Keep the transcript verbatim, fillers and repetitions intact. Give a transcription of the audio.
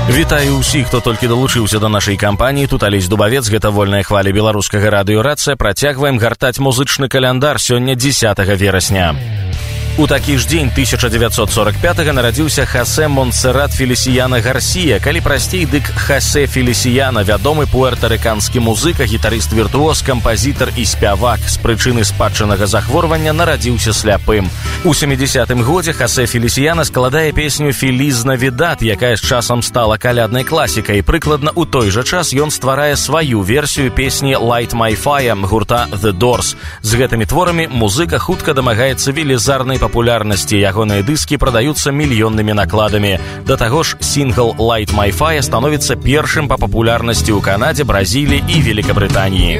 Вітаю ўсіх, хто толькі далучыўся да нашай кампаніі. Тут Алесь Дубавец, гэта вольная хваля беларускага радыё «Рацыя». Працягваем гартаць музычны каляндар. Сёння дзесятага верасня. У такі ж дзень тысяча дзевяцьсот сорок пятага нарадзіўся Хосе Монсеррат Фелисияна Гарсія. Калі прасцей, дык Хосе Фелисияна, вядомы пуэртарыканскі музыка, гітарыст-віртуоз, кампазітар і спявак. З прычыны спадчыннага захворвання нарадзіўся сляпым. У сямідзесятым годзе Хосе Фелисияна складае песню «Феліз Навідад», якая з часам стала каляднай класікай. Прыкладна ў той жа час ён стварае сваю версію песні «Light My Fire» гурта The Doors. З гэтымі творамі музыка хутка дамагаецца велізарнай папулярнасці. Ягоныя дыскі прадаюцца мільённымі накладамі. Да таго ж, сінгл «Light My Fire» становіцца першым па папулярнасці ў Канадзе, Бразіліі і Великабрытаніі.